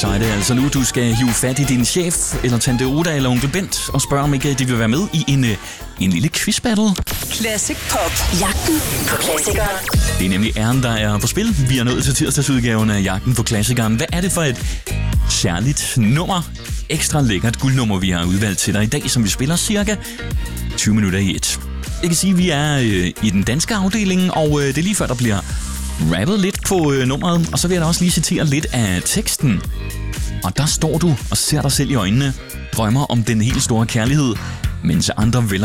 Så er det altså nu, du skal hive fat i din chef, eller tante Oda eller onkel Bent, og spørge om ikke de vil være med i en lille quizbattle. Classic Pop. Jagten på klassikeren. Det er nemlig æren, der er på spil. Vi er nået til tirsdagsudgaven af Jagten på klassikeren. Hvad er det for et særligt nummer? Ekstra lækkert guldnummer, vi har udvalgt til dig i dag, som vi spiller cirka 20 minutter i et. Jeg kan sige, at vi er i den danske afdeling, og det er lige før, der bliver rappet lidt på nummeret. Og så vil jeg da også lige citere lidt af teksten. Og der står du og ser dig selv i øjnene, drømmer om den helt store kærlighed, mens andre vil